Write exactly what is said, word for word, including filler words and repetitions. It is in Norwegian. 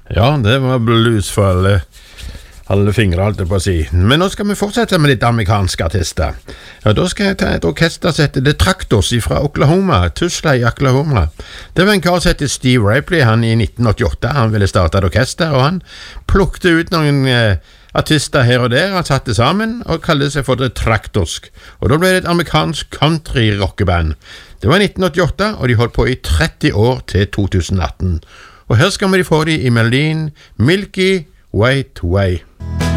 Ja, det var blues for alle, alle fingre, alt det på å si. Men nå skal vi fortsette med litt amerikanske artister. Ja, da skal jeg ta et orkester som heter The Tractors fra Oklahoma, Tulsa i Oklahoma. Det var en kar som heter Steve Ripley, han i nitten åttiåtte, han ville starte et orkester, og han plukte ut noen eh, artister her og der, han satte sammen og kalte seg for The Tractors. Og da ble det et amerikansk country-rockeband. Det var i nitten åttiåtte, og de holdt på i tretti år til to tusen atten. Og her skal vi få de i melodien Milky White Way.